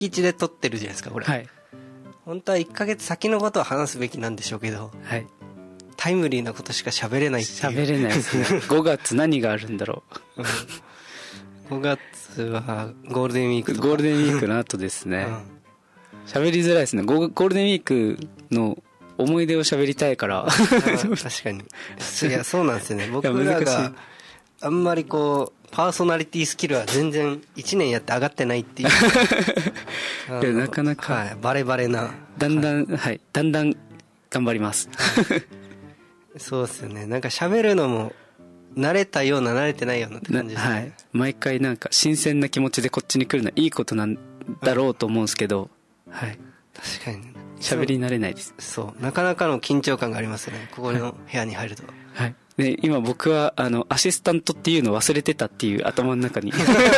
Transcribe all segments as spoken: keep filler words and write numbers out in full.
地で撮ってるじゃないですかこれ、 はい、 本当はいっかげつ先のことを話すべきなんでしょうけど、 はい、 タイムリーなことしか喋れないっていう。 喋れないですねごがつ何があるんだろう、 うん、ごがつはゴールデンウィークとかゴールデンウィークの後ですね。喋、うん、りづらいですね。ゴールデンウィークの思い出を喋りたいから確かにいやそうなんですよね。僕らがあんまりこうパーソナリティスキルは全然いちねんやって上がってないっていういやなかなか、 はい、バレバレなだんだん、はいはい、だんだん頑張りますそうですよね。なんか喋るのも慣れたような慣れてないようなって感じですね。はい、 毎回なんか新鮮な気持ちでこっちに来るのはいいことなんだろうと思うんですけど、はい、 確かにね喋り慣れないです。 そうなかなかの緊張感がありますよねここの部屋に入ると。 はい、で今僕はあのアシスタントっていうのを忘れてたっていう頭の中に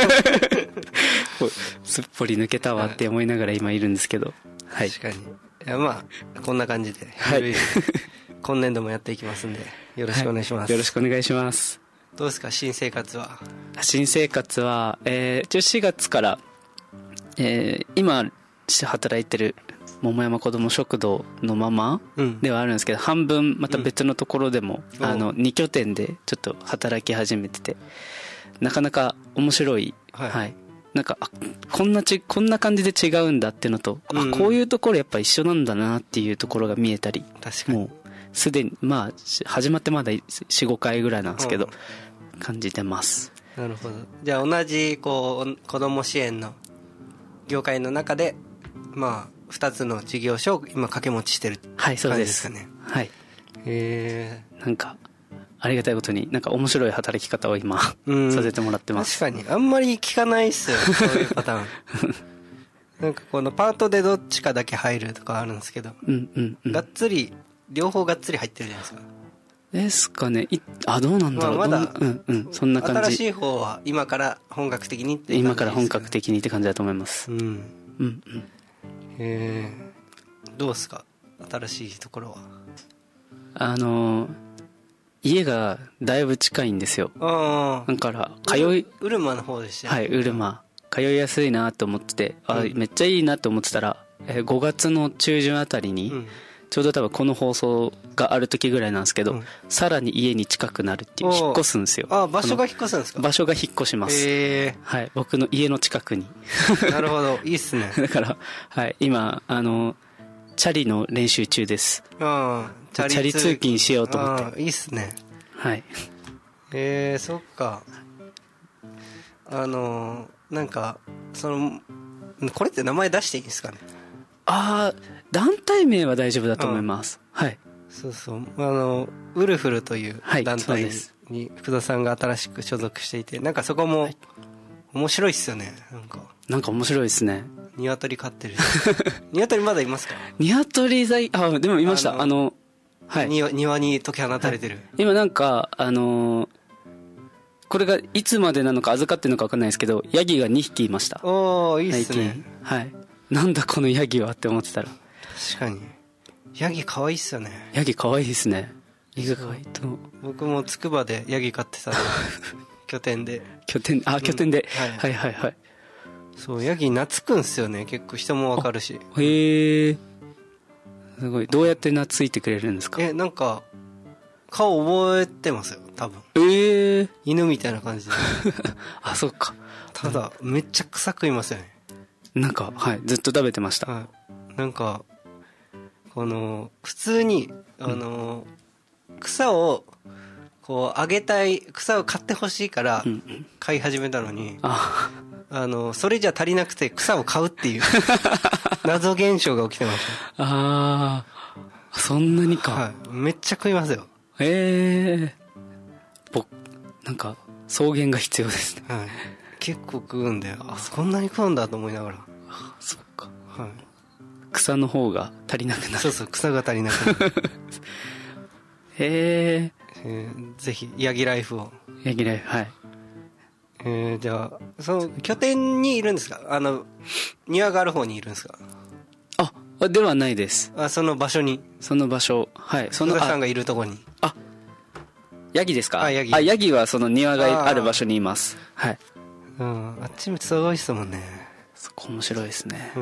すっぽり抜けたわって思いながら今いるんですけど、はい、 確かに。いやまあこんな感じで、 はい、 今年度もやっていきますんでよろしくお願いします、はい、 よろしくお願いします。 どうですか新生活は。 新生活は、えー、しがつから、えー、今働いてる桃山子ども食堂のままではあるんですけど、うん、半分また別のところでも、うん、あのに拠点でちょっと働き始めててなかなか面白い、はいはい、なんかあこんなちこんな感じで違うんだっていうのと、うん、あこういうところやっぱ一緒なんだなっていうところが見えたり、 確かにもうすでにまあ始まってまだ よん,ご 回ぐらいなんですけど、うん、感じてます。 なるほど。じゃあ同じこう子ども支援の業界の中でまあふたつの事業所を今掛け持ちしてる感じですかね。 はい、 へえ。 なんかありがたいことになんか面白い働き方を今させてもらってます。 確かにあんまり聞かないっすよそういうパターンなんかこのパートでどっちかだけ入るとかあるんですけど、 うんうんうん、 がっつり両方がっつり入ってるじゃないですか。 ですかね。いあどうなんだろう、 まあ、まだうんうんそんな感じ。 新しい方は今から本格的にっていう感じです、ね、 今から本格的にって感じだと思います。 うんうんうんへえ。どうですか新しいところは。 あの家がだいぶ近いんですよ。 ああ。 だから通いウルマの方でしたね。はいウルマ通いやすいなと思ってて、あ、うん、めっちゃいいなと思ってたら、えー、ごがつの中旬あたりに、うん、ちょうど多分この放送がある時ぐらいなんですけど、うん、さらに家に近くなるっていう引っ越すんですよ。 あ場所が引っ越すんですか。 場所が引っ越します。 へー、 はい、僕の家の近くになるほどいいっすねだから、はい、今あのチャリの練習中です。 あチャリチャリ通勤しようと思って。 あいいっすね。 はいえー、そっか。あのなんかそのこれって名前出していいんですかね。 ああ団体名は大丈夫だと思います。はい。 そうそうあのウルフルという団体に福田さんが新しく所属していて、なんかそこも面白いっすよね。なんかなんか面白いですね。 鶏飼ってる鶏まだいますか。 鶏在あでもいました。あの、あのはい、 庭, 庭に解き放たれてる、はい、 今なんかあのー、これがいつまでなのか預かってるのか分かんないですけどヤギがにひきいました。 おーいいっすね。 はいなんだこのヤギはって思ってたら確かにヤギ可愛いっすよね。 ヤギ可愛いですね。意外と僕もつくばでヤギ飼ってたの拠点で拠点あ拠点で、うん、はい、はいはいはいそうヤギ懐くんすよね。結構人も分かるし。 へえすごい。どうやって懐いてくれるんですか。 えなんか顔覚えてますよ多分。 えー、 犬みたいな感じであそっか。 ただめっちゃ草食いますよね。 なんかはいずっと食べてました、 はい、なんかこの普通にあの、うん、草をこうあげたい草を買ってほしいから買い始めたのに、うんうん、ああのそれじゃ足りなくて草を買うっていう謎現象が起きてました。 ああそんなにか、 はい、めっちゃ食いますよ。 へえ僕なんか草原が必要ですね、 はい、結構食うんであそんなに食うんだと思いながら。 あそっか、 はい、 草の方が足りなくなる。 そうそう草が足りなくなるへえー、ぜひヤギライフを。 ヤギライフはいえー、じゃあその拠点にいるんですか。あの庭がある方にいるんですか。 あではないです。 あその場所にその場所はいその福田さんがいるところに。 あヤギですか。 あヤギあヤギはその庭がある場所にいます。はい、 うん、あっちもすごいっすもんね。 そこ面白いですね。